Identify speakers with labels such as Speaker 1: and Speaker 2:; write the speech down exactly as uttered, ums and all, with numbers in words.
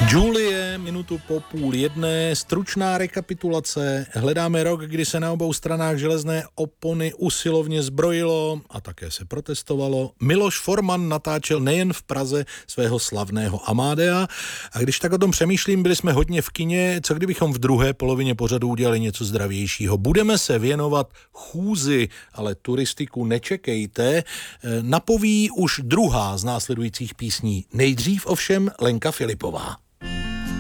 Speaker 1: Julie, minutu po půl jedné, stručná rekapitulace. Hledáme rok, kdy se na obou stranách železné opony usilovně zbrojilo a také se protestovalo. Miloš Forman natáčel nejen v Praze svého slavného Amadea. A když tak o tom přemýšlím, byli jsme hodně v kině, co kdybychom v druhé polovině pořadu udělali něco zdravějšího. Budeme se věnovat chůzi, ale turistiku nečekejte. Napoví už druhá z následujících písní. Nejdřív ovšem Lenka Filipová.